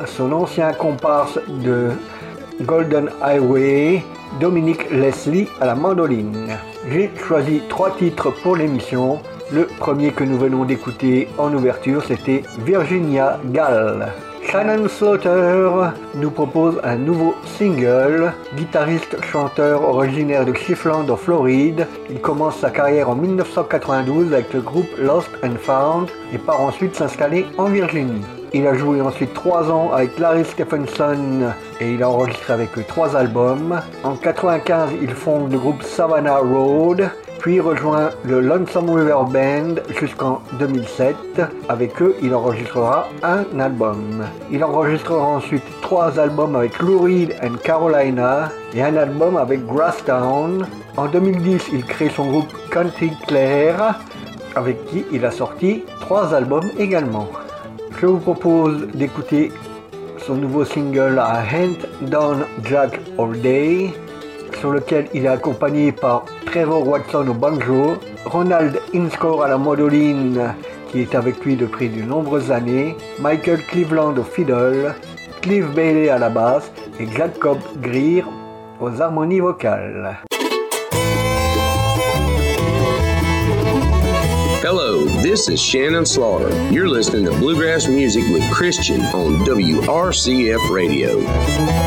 son ancien comparse de Golden Highway, Dominic Leslie à la mandoline. J'ai choisi 3 titres pour l'émission. Le premier que nous venons d'écouter en ouverture, c'était Virginia Gall. Shannon Slaughter nous propose un nouveau single. Guitariste-chanteur originaire de Cleveland en Floride, il commence sa carrière en 1992 avec le groupe Lost and Found et part ensuite s'installer en Virginie. Il a joué ensuite 3 ans avec Larry Stephenson et il a enregistré avec eux 3 albums. En 1995, il fonde le groupe Savannah Road, puis rejoint le Lonesome River Band jusqu'en 2007. Avec eux, il enregistrera un album. Il enregistrera ensuite 3 albums avec Lou Reed and Carolina et un album avec Grasstown. En 2010, il crée son groupe Country Claire, avec qui il a sorti 3 albums également. Je vous propose d'écouter son nouveau single A Hand Down Jack All Day, sur lequel il est accompagné par Trevor Watson au banjo, Ronald Inscore à la mandoline, qui est avec lui depuis de nombreuses années, Michael Cleveland au fiddle, Cliff Bailey à la basse et Jacob Greer aux harmonies vocales. Hello, this is Shannon Slaughter. You're listening to Bluegrass Music with Christian on WRCF Radio.